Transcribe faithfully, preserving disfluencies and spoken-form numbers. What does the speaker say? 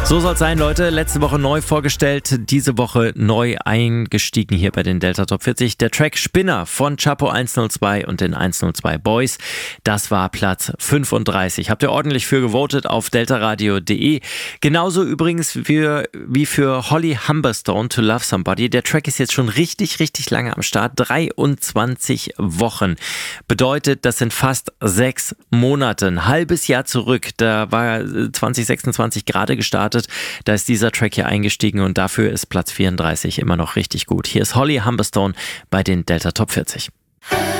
So soll es sein, Leute. Letzte Woche neu vorgestellt, diese Woche neu eingestiegen hier bei den Delta Top vierzig. Der Track Spinner von Chapo hundertzwei und den hundertzwei Boys. Das war Platz fünfunddreißig. Habt ihr ordentlich für gewotet auf deltaradio punkt de. Genauso übrigens für, wie für Holly Humberstone, To Love Somebody. Der Track ist jetzt schon richtig, richtig lange am Start. dreiundzwanzig Wochen. Bedeutet, das sind fast sechs Monate. Ein halbes Jahr zurück. Da war zwanzig sechsundzwanzig gerade gestartet. Da ist dieser Track hier eingestiegen und dafür ist Platz vierunddreißig immer noch richtig gut. Hier ist Holly Humberstone bei den Delta Top vierzig.